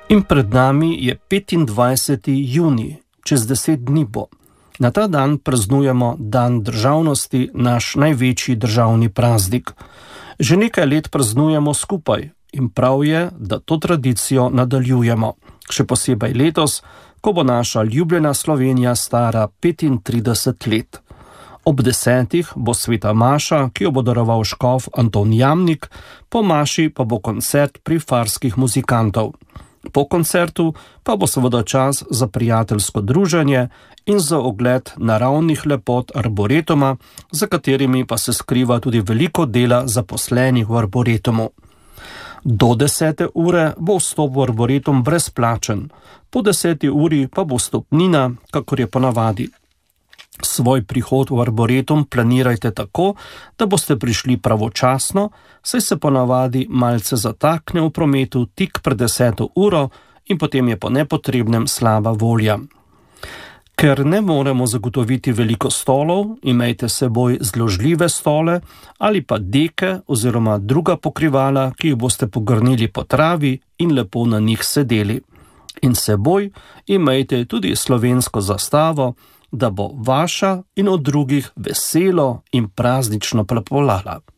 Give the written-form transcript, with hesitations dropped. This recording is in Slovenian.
In pred nami je 25. junij, čez 10 dni bo. Na ta dan praznujemo Dan državnosti, naš največji državni praznik. Že nekaj let praznujemo skupaj in prav je, da to tradicijo nadaljujemo. Še posebej letos, ko bo naša ljubljena Slovenija stara 35 let. Ob 10. bo sveta maša, ki jo bo daroval škof Anton Jamnik, po maši pa bo koncert prifarskih muzikantov. Po koncertu pa bo seveda čas za prijateljsko druženje in za ogled naravnih lepot arboretuma, za katerimi pa se skriva tudi veliko dela zaposlenih v arboretumu. Do 10. ure bo vstop v arboretum brezplačen, po 10. uri pa bo vstopnina, kakor je ponavadi. Svoj prihod v arboretum planirajte tako, da boste prišli pravočasno, saj se ponavadi malce zatakne v prometu tik pred 10. uro in potem je po nepotrebnem slaba volja. Ker ne moremo zagotoviti veliko stolov, imejte seboj zložljive stole ali pa deke oziroma druga pokrivala, ki jih boste pogrnili po travi in lepo na njih sedeli. In seboj imejte tudi slovensko zastavo, da bo vaša in od drugih veselo in praznično plapolala.